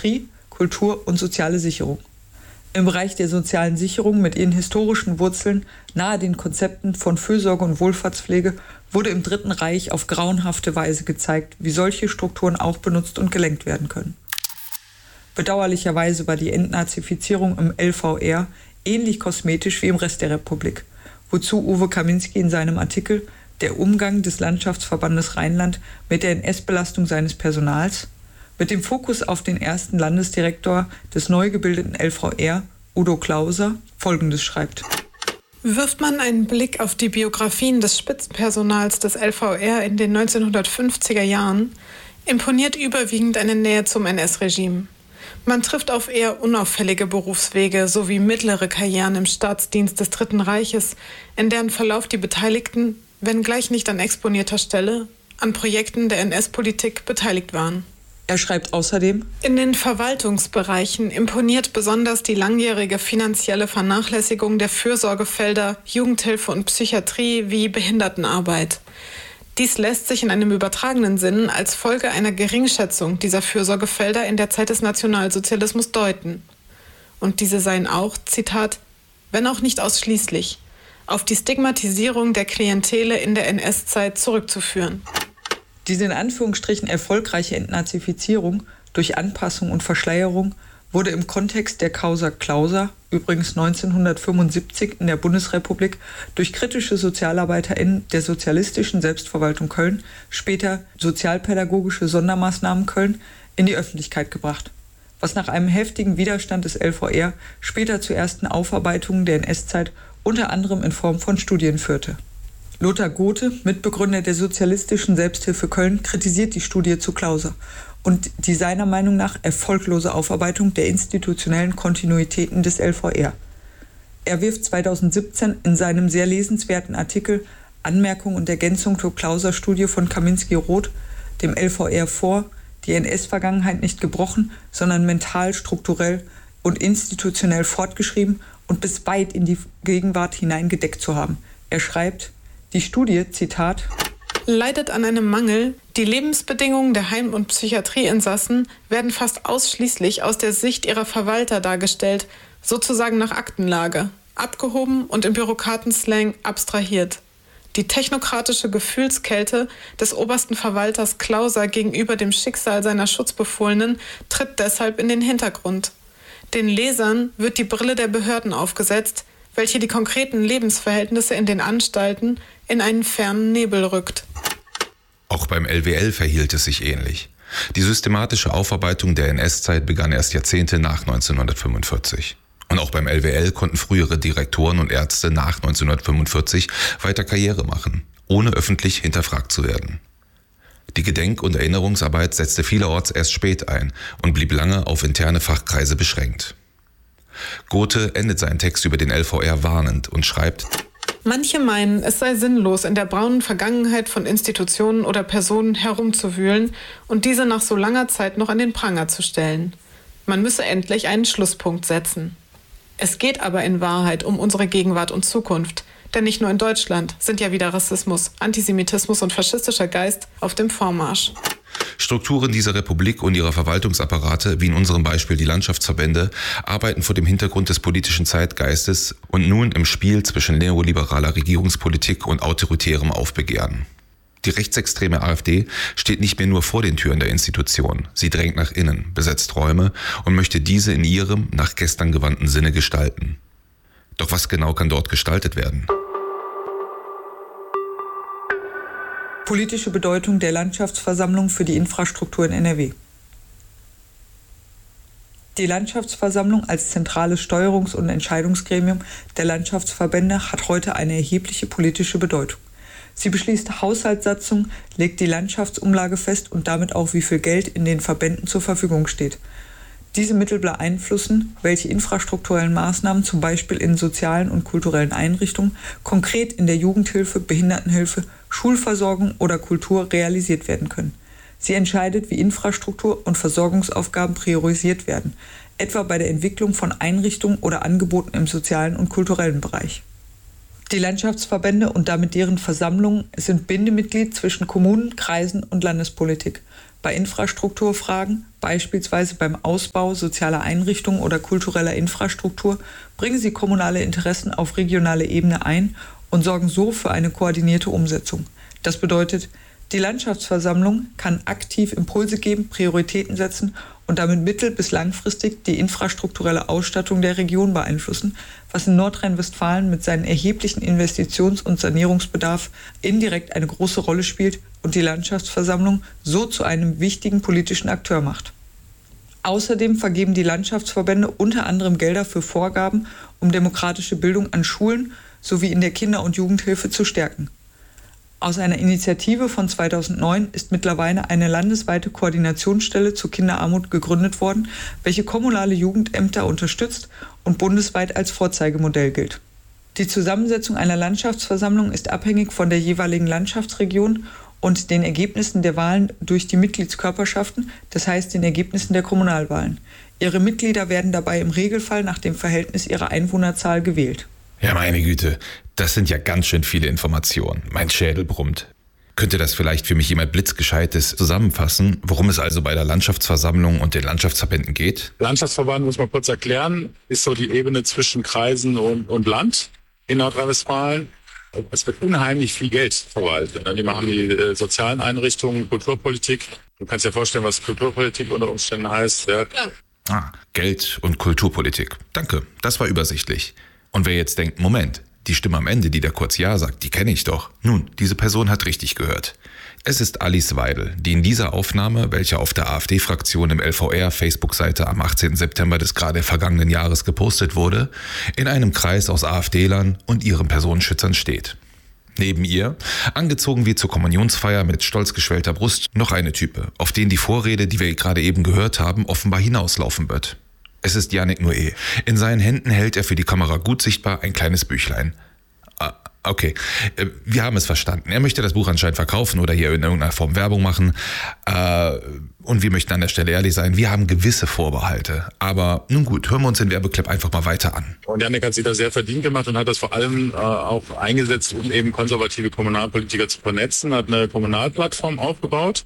Psychiatrie, Kultur und soziale Sicherung. Im Bereich der sozialen Sicherung mit ihren historischen Wurzeln nahe den Konzepten von Fürsorge und Wohlfahrtspflege wurde im Dritten Reich auf grauenhafte Weise gezeigt, wie solche Strukturen auch benutzt und gelenkt werden können. Bedauerlicherweise war die Entnazifizierung im LVR ähnlich kosmetisch wie im Rest der Republik, wozu Uwe Kaminski in seinem Artikel Der Umgang des Landschaftsverbandes Rheinland mit der NS-Belastung seines Personals mit dem Fokus auf den ersten Landesdirektor des neu gebildeten LVR, Udo Klauser, Folgendes schreibt. Wirft man einen Blick auf die Biografien des Spitzenpersonals des LVR in den 1950er Jahren, imponiert überwiegend eine Nähe zum NS-Regime. Man trifft auf eher unauffällige Berufswege sowie mittlere Karrieren im Staatsdienst des Dritten Reiches, in deren Verlauf die Beteiligten, wenngleich nicht an exponierter Stelle, an Projekten der NS-Politik beteiligt waren. Er schreibt außerdem: In den Verwaltungsbereichen imponiert besonders die langjährige finanzielle Vernachlässigung der Fürsorgefelder Jugendhilfe und Psychiatrie wie Behindertenarbeit. Dies lässt sich in einem übertragenen Sinn als Folge einer Geringschätzung dieser Fürsorgefelder in der Zeit des Nationalsozialismus deuten. Und diese seien auch, Zitat, wenn auch nicht ausschließlich, auf die Stigmatisierung der Klientele in der NS-Zeit zurückzuführen. Diese in Anführungsstrichen erfolgreiche Entnazifizierung durch Anpassung und Verschleierung wurde im Kontext der Causa Klauser, übrigens 1975 in der Bundesrepublik, durch kritische SozialarbeiterInnen der Sozialistischen Selbstverwaltung Köln, später Sozialpädagogische Sondermaßnahmen Köln, in die Öffentlichkeit gebracht, was nach einem heftigen Widerstand des LVR später zu ersten Aufarbeitungen der NS-Zeit unter anderem in Form von Studien führte. Lothar Gothe, Mitbegründer der Sozialistischen Selbsthilfe Köln, kritisiert die Studie zu Klauser und die seiner Meinung nach erfolglose Aufarbeitung der institutionellen Kontinuitäten des LVR. Er wirft 2017 in seinem sehr lesenswerten Artikel Anmerkung und Ergänzung zur Klauser-Studie von Kaminski-Roth dem LVR vor, die NS-Vergangenheit nicht gebrochen, sondern mental, strukturell und institutionell fortgeschrieben und bis weit in die Gegenwart hinein gedeckt zu haben. Er schreibt, die Studie, Zitat, leidet an einem Mangel. Die Lebensbedingungen der Heim- und Psychiatrieinsassen werden fast ausschließlich aus der Sicht ihrer Verwalter dargestellt, sozusagen nach Aktenlage, abgehoben und im Bürokratenslang abstrahiert. Die technokratische Gefühlskälte des obersten Verwalters Klauser gegenüber dem Schicksal seiner Schutzbefohlenen tritt deshalb in den Hintergrund. Den Lesern wird die Brille der Behörden aufgesetzt, welche die konkreten Lebensverhältnisse in den Anstalten in einen fernen Nebel rückt. Auch beim LWL verhielt es sich ähnlich. Die systematische Aufarbeitung der NS-Zeit begann erst Jahrzehnte nach 1945. Und auch beim LWL konnten frühere Direktoren und Ärzte nach 1945 weiter Karriere machen, ohne öffentlich hinterfragt zu werden. Die Gedenk- und Erinnerungsarbeit setzte vielerorts erst spät ein und blieb lange auf interne Fachkreise beschränkt. Gothe endet seinen Text über den LVR warnend und schreibt: Manche meinen, es sei sinnlos, in der braunen Vergangenheit von Institutionen oder Personen herumzuwühlen und diese nach so langer Zeit noch an den Pranger zu stellen. Man müsse endlich einen Schlusspunkt setzen. Es geht aber in Wahrheit um unsere Gegenwart und Zukunft. Denn nicht nur in Deutschland sind ja wieder Rassismus, Antisemitismus und faschistischer Geist auf dem Vormarsch. Strukturen dieser Republik und ihrer Verwaltungsapparate, wie in unserem Beispiel die Landschaftsverbände, arbeiten vor dem Hintergrund des politischen Zeitgeistes und nun im Spiel zwischen neoliberaler Regierungspolitik und autoritärem Aufbegehren. Die rechtsextreme AfD steht nicht mehr nur vor den Türen der Institution. Sie drängt nach innen, besetzt Räume und möchte diese in ihrem nach gestern gewandten Sinne gestalten. Doch was genau kann dort gestaltet werden? Politische Bedeutung der Landschaftsversammlung für die Infrastruktur in NRW. Die Landschaftsversammlung als zentrales Steuerungs- und Entscheidungsgremium der Landschaftsverbände hat heute eine erhebliche politische Bedeutung. Sie beschließt Haushaltssatzungen, legt die Landschaftsumlage fest und damit auch, wie viel Geld in den Verbänden zur Verfügung steht. Diese Mittel beeinflussen, welche infrastrukturellen Maßnahmen zum Beispiel in sozialen und kulturellen Einrichtungen, konkret in der Jugendhilfe, Behindertenhilfe, Schulversorgung oder Kultur realisiert werden können. Sie entscheidet, wie Infrastruktur- und Versorgungsaufgaben priorisiert werden, etwa bei der Entwicklung von Einrichtungen oder Angeboten im sozialen und kulturellen Bereich. Die Landschaftsverbände und damit deren Versammlungen sind Bindemitglied zwischen Kommunen, Kreisen und Landespolitik. Bei Infrastrukturfragen, beispielsweise beim Ausbau sozialer Einrichtungen oder kultureller Infrastruktur, bringen sie kommunale Interessen auf regionale Ebene ein und sorgen so für eine koordinierte Umsetzung. Das bedeutet, die Landschaftsversammlung kann aktiv Impulse geben, Prioritäten setzen und damit mittel- bis langfristig die infrastrukturelle Ausstattung der Region beeinflussen, was in Nordrhein-Westfalen mit seinem erheblichen Investitions- und Sanierungsbedarf indirekt eine große Rolle spielt und die Landschaftsversammlung so zu einem wichtigen politischen Akteur macht. Außerdem vergeben die Landschaftsverbände unter anderem Gelder für Vorgaben, um demokratische Bildung an Schulen sowie in der Kinder- und Jugendhilfe zu stärken. Aus einer Initiative von 2009 ist mittlerweile eine landesweite Koordinationsstelle zur Kinderarmut gegründet worden, welche kommunale Jugendämter unterstützt und bundesweit als Vorzeigemodell gilt. Die Zusammensetzung einer Landschaftsversammlung ist abhängig von der jeweiligen Landschaftsregion und den Ergebnissen der Wahlen durch die Mitgliedskörperschaften, das heißt den Ergebnissen der Kommunalwahlen. Ihre Mitglieder werden dabei im Regelfall nach dem Verhältnis ihrer Einwohnerzahl gewählt. Ja, meine Güte, das sind ja ganz schön viele Informationen. Mein Schädel brummt. Könnte das vielleicht für mich jemand Blitzgescheites zusammenfassen, worum es also bei der Landschaftsversammlung und den Landschaftsverbänden geht? Landschaftsverband, muss man kurz erklären, ist so die Ebene zwischen Kreisen und Land in Nordrhein-Westfalen. Es wird unheimlich viel Geld verwaltet. Die machen die sozialen Einrichtungen, Kulturpolitik. Du kannst dir vorstellen, was Kulturpolitik unter Umständen heißt. Ja. Geld und Kulturpolitik. Danke, das war übersichtlich. Und wer jetzt denkt, Moment, die Stimme am Ende, die da kurz Ja sagt, die kenne ich doch. Nun, diese Person hat richtig gehört. Es ist Alice Weidel, die in dieser Aufnahme, welche auf der AfD-Fraktion im LVR-Facebook-Seite am 18. September des gerade vergangenen Jahres gepostet wurde, in einem Kreis aus AfD-Lern und ihren Personenschützern steht. Neben ihr, angezogen wie zur Kommunionsfeier mit stolz geschwellter Brust, noch eine Type, auf den die Vorrede, die wir gerade eben gehört haben, offenbar hinauslaufen wird. Es ist Yannick Noé. In seinen Händen hält er für die Kamera gut sichtbar ein kleines Büchlein. Okay, wir haben es verstanden. Er möchte das Buch anscheinend verkaufen oder hier in irgendeiner Form Werbung machen. Und wir möchten an der Stelle ehrlich sein, wir haben gewisse Vorbehalte. Aber nun gut, hören wir uns den Werbeclip einfach mal weiter an. Und Yannick hat sich da sehr verdient gemacht und hat das vor allem auch eingesetzt, um eben konservative Kommunalpolitiker zu vernetzen, hat eine Kommunalplattform aufgebaut,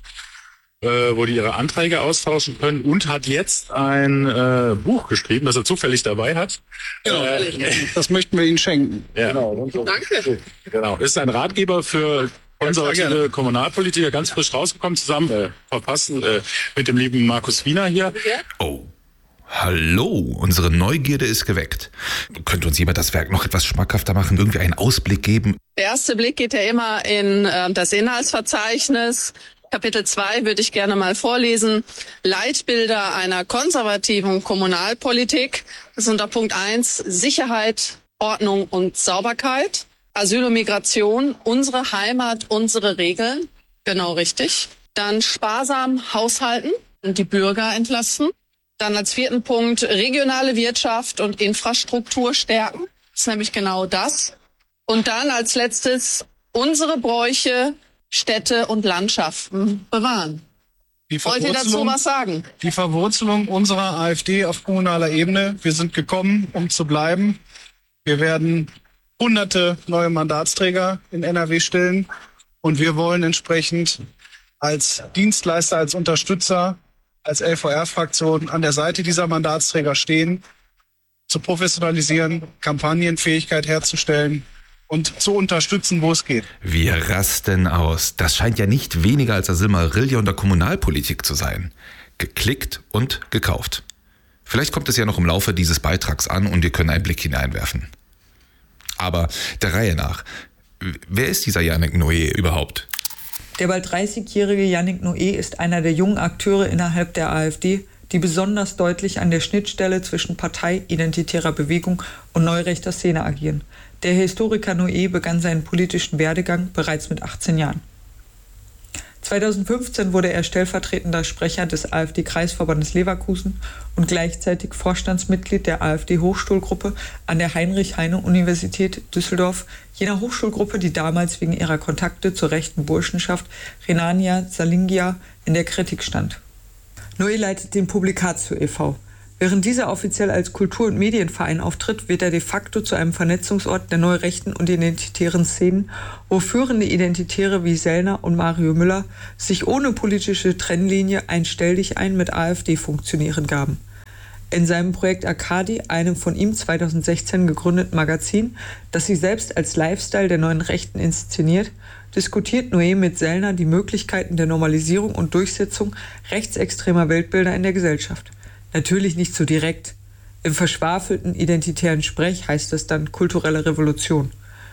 wo die ihre Anträge austauschen können und hat jetzt ein Buch geschrieben, das er zufällig dabei hat. Genau, das möchten wir Ihnen schenken. Ja. Genau. Danke. Genau. Ist ein Ratgeber für konservative Kommunalpolitiker, ganz frisch rausgekommen, zusammen verpasst mit dem lieben Markus Wiener hier. Oh. Hallo, unsere Neugierde ist geweckt. Könnte uns jemand das Werk noch etwas schmackhafter machen, irgendwie einen Ausblick geben? Der erste Blick geht ja immer in das Inhaltsverzeichnis. Kapitel 2 würde ich gerne mal vorlesen. Leitbilder einer konservativen Kommunalpolitik. Das ist unter Punkt 1 Sicherheit, Ordnung und Sauberkeit. Asyl und Migration, unsere Heimat, unsere Regeln. Genau richtig. Dann sparsam haushalten und die Bürger entlasten. Dann als 4. Punkt regionale Wirtschaft und Infrastruktur stärken. Das ist nämlich genau das. Und dann als letztes unsere Bräuche, Städte und Landschaften bewahren. Wollt ihr dazu was sagen? Die Verwurzelung unserer AfD auf kommunaler Ebene. Wir sind gekommen, um zu bleiben. Wir werden hunderte neue Mandatsträger in NRW stellen. Und wir wollen entsprechend als Dienstleister, als Unterstützer, als LVR-Fraktion an der Seite dieser Mandatsträger stehen, zu professionalisieren, Kampagnenfähigkeit herzustellen und zu unterstützen, wo es geht. Wir rasten aus. Das scheint ja nicht weniger als das Silmarillion der Kommunalpolitik zu sein. Geklickt und gekauft. Vielleicht kommt es ja noch im Laufe dieses Beitrags an und wir können einen Blick hineinwerfen. Aber der Reihe nach, wer ist dieser Yannick Noé überhaupt? Der bald 30-jährige Yannick Noé ist einer der jungen Akteure innerhalb der AfD, die besonders deutlich an der Schnittstelle zwischen Partei, identitärer Bewegung und neurechter Szene agieren. Der Historiker Noé begann seinen politischen Werdegang bereits mit 18 Jahren. 2015 wurde er stellvertretender Sprecher des AfD-Kreisverbandes Leverkusen und gleichzeitig Vorstandsmitglied der AfD-Hochschulgruppe an der Heinrich-Heine-Universität Düsseldorf, jener Hochschulgruppe, die damals wegen ihrer Kontakte zur rechten Burschenschaft Rhenania Salingia in der Kritik stand. Noé leitet den Publicatio e.V., Während dieser offiziell als Kultur- und Medienverein auftritt, wird er de facto zu einem Vernetzungsort der neurechten und identitären Szenen, wo führende Identitäre wie Sellner und Mario Müller sich ohne politische Trennlinie ein Stelldichein mit AfD-Funktionären gaben. In seinem Projekt Arkadi, einem von ihm 2016 gegründeten Magazin, das sich selbst als Lifestyle der neuen Rechten inszeniert, diskutiert Noé mit Sellner die Möglichkeiten der Normalisierung und Durchsetzung rechtsextremer Weltbilder in der Gesellschaft. Natürlich nicht so direkt. Im verschwafelten identitären Sprech heißt es dann kulturelle Revolution.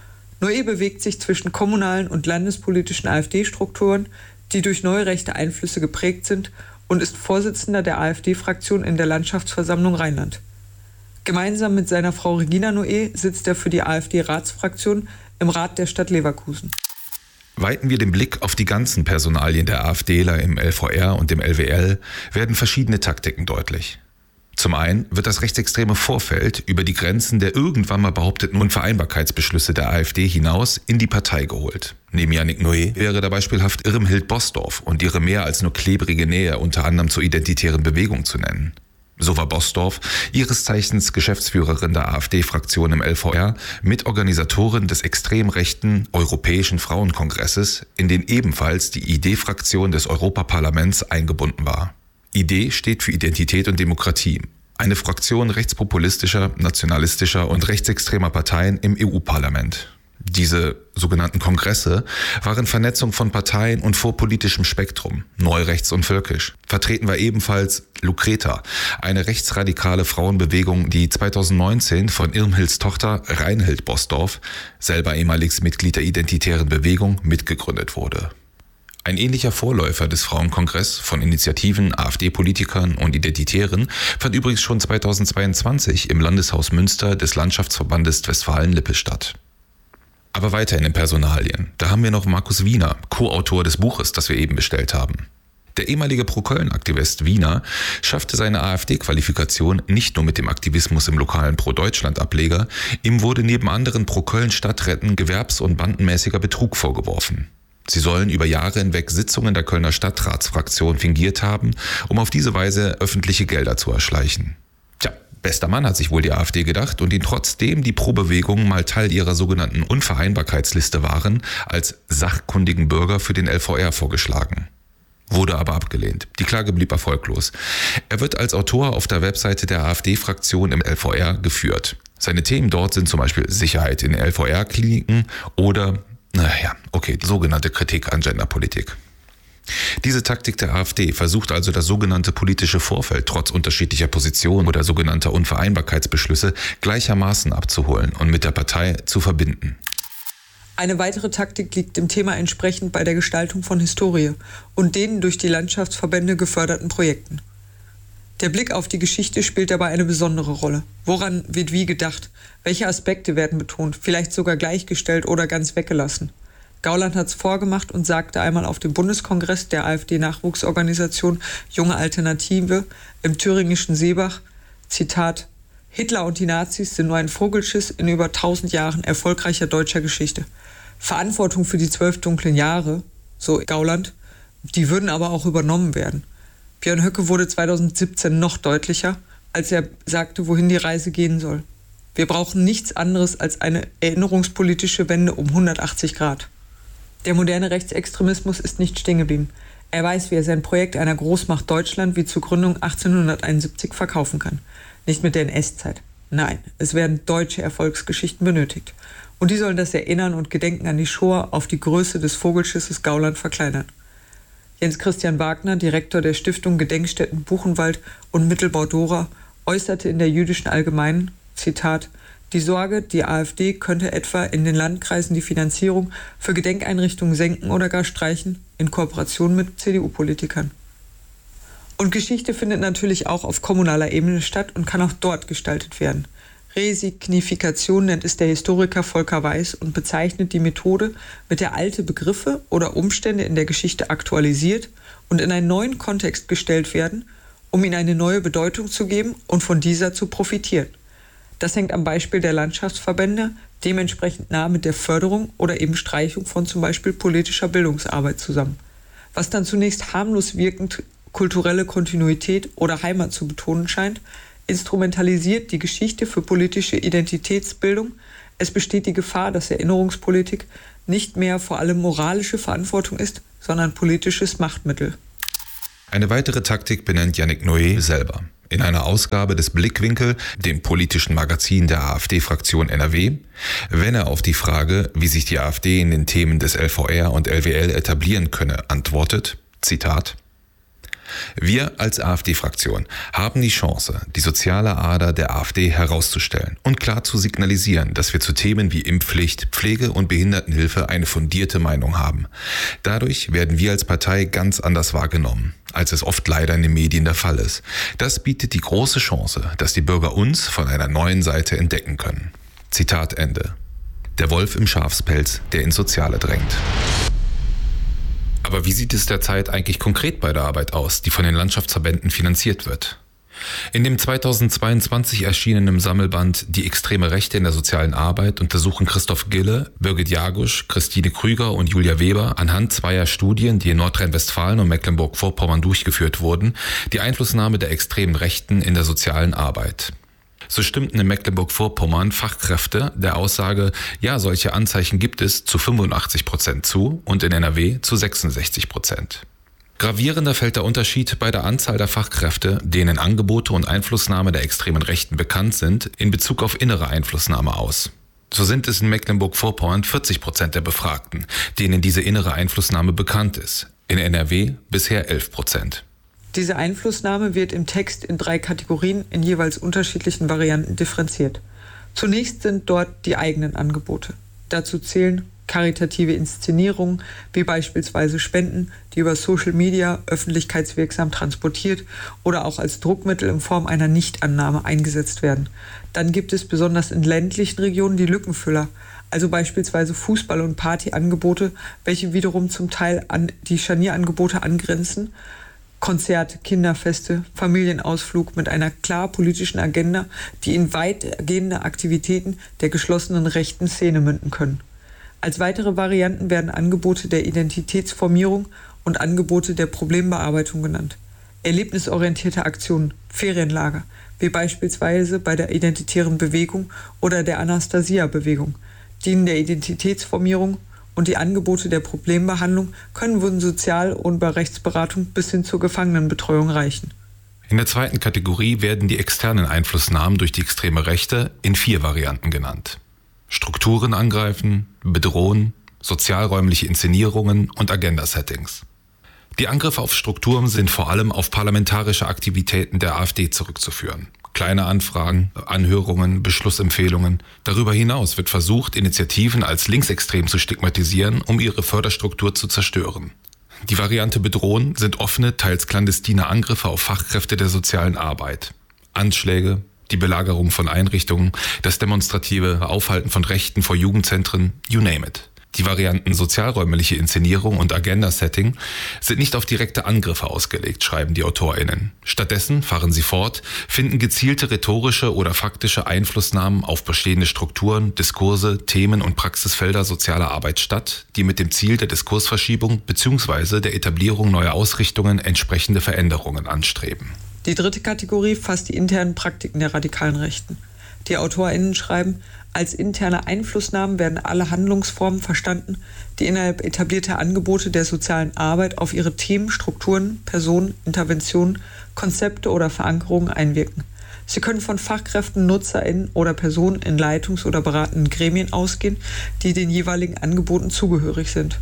Noé bewegt sich zwischen kommunalen und landespolitischen AfD-Strukturen, die durch neurechte Einflüsse geprägt sind, und ist Vorsitzender der AfD-Fraktion in der Landschaftsversammlung Rheinland. Gemeinsam mit seiner Frau Regina Noé sitzt er für die AfD-Ratsfraktion im Rat der Stadt Leverkusen. Weiten wir den Blick auf die ganzen Personalien der AfDler im LVR und dem LWL, werden verschiedene Taktiken deutlich. Zum einen wird das rechtsextreme Vorfeld über die Grenzen der irgendwann mal behaupteten Unvereinbarkeitsbeschlüsse der AfD hinaus in die Partei geholt. Neben Yannick Noé wäre da beispielhaft Irmhild Bosdorf und ihre mehr als nur klebrige Nähe unter anderem zur identitären Bewegung zu nennen. So war Bosdorf, ihres Zeichens Geschäftsführerin der AfD-Fraktion im LVR, Mitorganisatorin des extrem rechten Europäischen Frauenkongresses, in den ebenfalls die ID-Fraktion des Europaparlaments eingebunden war. ID steht für Identität und Demokratie, eine Fraktion rechtspopulistischer, nationalistischer und rechtsextremer Parteien im EU-Parlament. Diese sogenannten Kongresse waren Vernetzung von Parteien und vorpolitischem Spektrum, neurechts und völkisch. Vertreten war ebenfalls Lucreta, eine rechtsradikale Frauenbewegung, die 2019 von Irmhilds Tochter Reinhild Bosdorf, selber ehemaliges Mitglied der Identitären Bewegung, mitgegründet wurde. Ein ähnlicher Vorläufer des Frauenkongress von Initiativen, AfD-Politikern und Identitären fand übrigens schon 2022 im Landeshaus Münster des Landschaftsverbandes Westfalen-Lippe statt. Aber weiter in den Personalien. Da haben wir noch Markus Wiener, Co-Autor des Buches, das wir eben bestellt haben. Der ehemalige Pro-Köln-Aktivist Wiener schaffte seine AfD-Qualifikation nicht nur mit dem Aktivismus im lokalen Pro-Deutschland-Ableger, ihm wurde neben anderen Pro-Köln-Stadträten gewerbs- und bandenmäßiger Betrug vorgeworfen. Sie sollen über Jahre hinweg Sitzungen der Kölner Stadtratsfraktion fingiert haben, um auf diese Weise öffentliche Gelder zu erschleichen. Tja, bester Mann hat sich wohl die AfD gedacht und ihn trotzdem die Pro-Bewegung mal Teil ihrer sogenannten Unvereinbarkeitsliste waren, als sachkundigen Bürger für den LVR vorgeschlagen. Wurde aber abgelehnt. Die Klage blieb erfolglos. Er wird als Autor auf der Webseite der AfD-Fraktion im LVR geführt. Seine Themen dort sind zum Beispiel Sicherheit in LVR-Kliniken oder die sogenannte Kritik an Genderpolitik. Diese Taktik der AfD versucht also das sogenannte politische Vorfeld trotz unterschiedlicher Positionen oder sogenannter Unvereinbarkeitsbeschlüsse gleichermaßen abzuholen und mit der Partei zu verbinden. Eine weitere Taktik liegt dem Thema entsprechend bei der Gestaltung von Historie und den durch die Landschaftsverbände geförderten Projekten. Der Blick auf die Geschichte spielt dabei eine besondere Rolle. Woran wird wie gedacht? Welche Aspekte werden betont, vielleicht sogar gleichgestellt oder ganz weggelassen? Gauland hat's vorgemacht und sagte einmal auf dem Bundeskongress der AfD-Nachwuchsorganisation Junge Alternative im thüringischen Seebach, Zitat, Hitler und die Nazis sind nur ein Vogelschiss in über 1000 Jahren erfolgreicher deutscher Geschichte. Verantwortung für die 12 dunklen Jahre, so Gauland, die würden aber auch übernommen werden. Björn Höcke wurde 2017 noch deutlicher, als er sagte, wohin die Reise gehen soll. Wir brauchen nichts anderes als eine erinnerungspolitische Wende um 180 Grad. Der moderne Rechtsextremismus ist nicht stehen geblieben. Er weiß, wie er sein Projekt einer Großmacht Deutschland wie zur Gründung 1871 verkaufen kann. Nicht mit der NS-Zeit. Nein, es werden deutsche Erfolgsgeschichten benötigt. Und die sollen das Erinnern und Gedenken an die Shoah auf die Größe des Vogelschisses Gauland verkleinern. Jens Christian Wagner, Direktor der Stiftung Gedenkstätten Buchenwald und Mittelbau-Dora, äußerte in der Jüdischen Allgemeinen, Zitat, die Sorge, die AfD könnte etwa in den Landkreisen die Finanzierung für Gedenkeinrichtungen senken oder gar streichen, in Kooperation mit CDU-Politikern. Und Geschichte findet natürlich auch auf kommunaler Ebene statt und kann auch dort gestaltet werden. Resignifikation nennt es der Historiker Volker Weiß und bezeichnet die Methode, mit der alte Begriffe oder Umstände in der Geschichte aktualisiert und in einen neuen Kontext gestellt werden, um ihnen eine neue Bedeutung zu geben und von dieser zu profitieren. Das hängt am Beispiel der Landschaftsverbände dementsprechend nah mit der Förderung oder eben Streichung von zum Beispiel politischer Bildungsarbeit zusammen. Was dann zunächst harmlos wirkend kulturelle Kontinuität oder Heimat zu betonen scheint, instrumentalisiert die Geschichte für politische Identitätsbildung. Es besteht die Gefahr, dass Erinnerungspolitik nicht mehr vor allem moralische Verantwortung ist, sondern politisches Machtmittel. Eine weitere Taktik benennt Yannick Noé selber. In einer Ausgabe des Blickwinkel, dem politischen Magazin der AfD-Fraktion NRW, wenn er auf die Frage, wie sich die AfD in den Themen des LVR und LWL etablieren könne, antwortet, Zitat: Wir als AfD-Fraktion haben die Chance, die soziale Ader der AfD herauszustellen und klar zu signalisieren, dass wir zu Themen wie Impfpflicht, Pflege und Behindertenhilfe eine fundierte Meinung haben. Dadurch werden wir als Partei ganz anders wahrgenommen, als es oft leider in den Medien der Fall ist. Das bietet die große Chance, dass die Bürger uns von einer neuen Seite entdecken können. Zitat Ende. Der Wolf im Schafspelz, der ins Soziale drängt. Aber wie sieht es derzeit eigentlich konkret bei der Arbeit aus, die von den Landschaftsverbänden finanziert wird? In dem 2022 erschienenen Sammelband Die extreme Rechte in der sozialen Arbeit untersuchen Christoph Gille, Birgit Jagusch, Christine Krüger und Julia Weber anhand zweier Studien, die in Nordrhein-Westfalen und Mecklenburg-Vorpommern durchgeführt wurden, die Einflussnahme der extremen Rechten in der sozialen Arbeit. So stimmten in Mecklenburg-Vorpommern Fachkräfte der Aussage, ja, solche Anzeichen gibt es, zu 85% zu und in NRW zu 66%. Gravierender fällt der Unterschied bei der Anzahl der Fachkräfte, denen Angebote und Einflussnahme der extremen Rechten bekannt sind, in Bezug auf innere Einflussnahme aus. So sind es in Mecklenburg-Vorpommern 40% der Befragten, denen diese innere Einflussnahme bekannt ist. In NRW bisher 11%. Diese Einflussnahme wird im Text in 3 Kategorien in jeweils unterschiedlichen Varianten differenziert. Zunächst sind dort die eigenen Angebote. Dazu zählen karitative Inszenierungen, wie beispielsweise Spenden, die über Social Media öffentlichkeitswirksam transportiert oder auch als Druckmittel in Form einer Nichtannahme eingesetzt werden. Dann gibt es besonders in ländlichen Regionen die Lückenfüller, also beispielsweise Fußball- und Partyangebote, welche wiederum zum Teil an die Scharnierangebote angrenzen, Konzerte, Kinderfeste, Familienausflug mit einer klar politischen Agenda, die in weitgehende Aktivitäten der geschlossenen rechten Szene münden können. Als weitere Varianten werden Angebote der Identitätsformierung und Angebote der Problembearbeitung genannt. Erlebnisorientierte Aktionen, Ferienlager, wie beispielsweise bei der Identitären Bewegung oder der Anastasia-Bewegung, dienen der Identitätsformierung, und die Angebote der Problembehandlung können von Sozial- und bei Rechtsberatung bis hin zur Gefangenenbetreuung reichen. In der zweiten Kategorie werden die externen Einflussnahmen durch die extreme Rechte in 4 Varianten genannt. Strukturen angreifen, bedrohen, sozialräumliche Inszenierungen und Agenda-Settings. Die Angriffe auf Strukturen sind vor allem auf parlamentarische Aktivitäten der AfD zurückzuführen. Kleine Anfragen, Anhörungen, Beschlussempfehlungen. Darüber hinaus wird versucht, Initiativen als linksextrem zu stigmatisieren, um ihre Förderstruktur zu zerstören. Die Variante bedrohen sind offene, teils clandestine Angriffe auf Fachkräfte der sozialen Arbeit. Anschläge, die Belagerung von Einrichtungen, das demonstrative Aufhalten von Rechten vor Jugendzentren, you name it. Die Varianten sozialräumliche Inszenierung und Agenda-Setting sind nicht auf direkte Angriffe ausgelegt, schreiben die AutorInnen. Stattdessen, fahren sie fort, finden gezielte rhetorische oder faktische Einflussnahmen auf bestehende Strukturen, Diskurse, Themen und Praxisfelder sozialer Arbeit statt, die mit dem Ziel der Diskursverschiebung bzw. der Etablierung neuer Ausrichtungen entsprechende Veränderungen anstreben. Die dritte Kategorie fasst die internen Praktiken der radikalen Rechten. Die AutorInnen schreiben, als interne Einflussnahmen werden alle Handlungsformen verstanden, die innerhalb etablierter Angebote der sozialen Arbeit auf ihre Themen, Strukturen, Personen, Interventionen, Konzepte oder Verankerungen einwirken. Sie können von Fachkräften, NutzerInnen oder Personen in Leitungs- oder beratenden Gremien ausgehen, die den jeweiligen Angeboten zugehörig sind.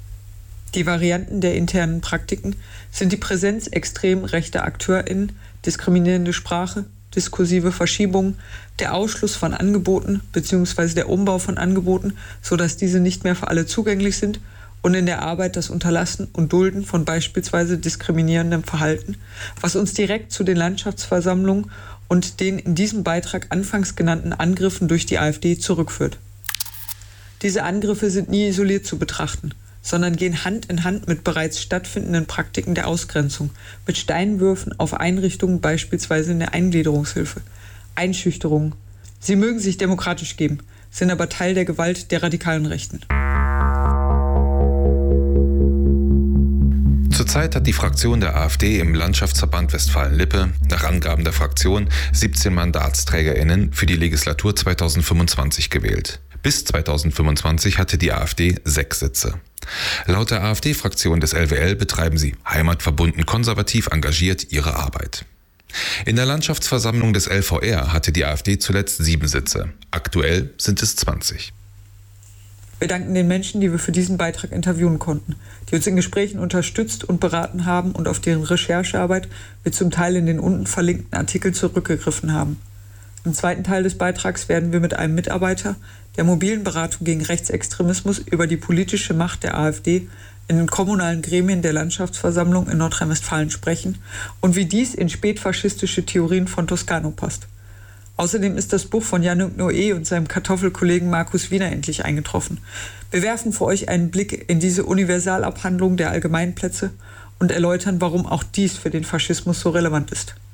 Die Varianten der internen Praktiken sind die Präsenz extrem rechter AkteurInnen, diskriminierende Sprache, diskursive Verschiebungen, der Ausschluss von Angeboten bzw. der Umbau von Angeboten, sodass diese nicht mehr für alle zugänglich sind, und in der Arbeit das Unterlassen und Dulden von beispielsweise diskriminierendem Verhalten, was uns direkt zu den Landschaftsversammlungen und den in diesem Beitrag anfangs genannten Angriffen durch die AfD zurückführt. Diese Angriffe sind nie isoliert zu betrachten, sondern gehen Hand in Hand mit bereits stattfindenden Praktiken der Ausgrenzung, mit Steinwürfen auf Einrichtungen, beispielsweise in der Eingliederungshilfe, Einschüchterungen. Sie mögen sich demokratisch geben, sind aber Teil der Gewalt der radikalen Rechten. Zurzeit hat die Fraktion der AfD im Landschaftsverband Westfalen-Lippe nach Angaben der Fraktion 17 MandatsträgerInnen für die Legislatur 2025 gewählt. Bis 2025 hatte die AfD 6 Sitze. Laut der AfD-Fraktion des LWL betreiben sie heimatverbunden konservativ engagiert ihre Arbeit. In der Landschaftsversammlung des LVR hatte die AfD zuletzt 7 Sitze. Aktuell sind es 20. Wir danken den Menschen, die wir für diesen Beitrag interviewen konnten, die uns in Gesprächen unterstützt und beraten haben und auf deren Recherchearbeit wir zum Teil in den unten verlinkten Artikeln zurückgegriffen haben. Im zweiten Teil des Beitrags werden wir mit einem Mitarbeiter der mobilen Beratung gegen Rechtsextremismus über die politische Macht der AfD in den kommunalen Gremien der Landschaftsversammlung in Nordrhein-Westfalen sprechen und wie dies in spätfaschistische Theorien von Toscano passt. Außerdem ist das Buch von Yannick Noé und seinem Kartoffelkollegen Markus Wiener endlich eingetroffen. Wir werfen für euch einen Blick in diese Universalabhandlung der Allgemeinplätze und erläutern, warum auch dies für den Faschismus so relevant ist.